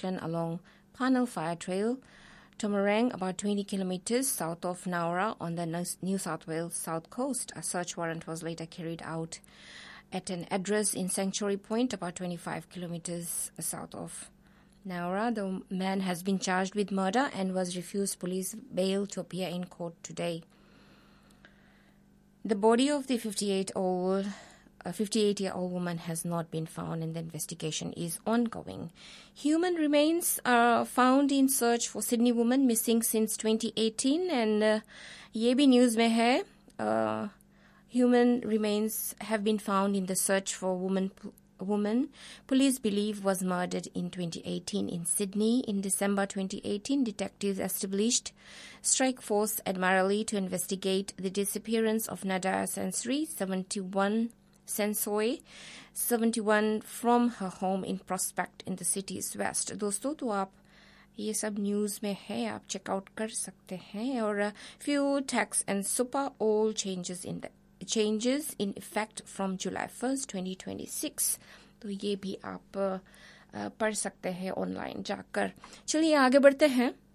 cyclone along Panel Fire Trail, Tomarang, about 20 kilometers south of Nowra on the New South Wales south coast. A search warrant was later carried out at an address in Sanctuary Point, about 25 kilometers south of Nowra. The man has been charged with murder and was refused police bail to appear in court today. The body of the 58-year-old woman has not been found and the investigation is ongoing. Human remains are found in search for Sydney woman missing since 2018 and ये भी news में है. Human remains have been found in the search for woman police believe was murdered in 2018 in Sydney. In December 2018, detectives established strike force at Marali to investigate the disappearance of Nadia Sensory, 71, from her home in Prospect in the city's west. दोस्तों, तो आप ये सब news में है, आप checkout कर सकते हैं. और few tax and super all changes in effect from July 1st, 2026. तो ये भी आप पढ़ सकते हैं ऑनलाइन जाकर. चलिए आगे बढ़ते हैं.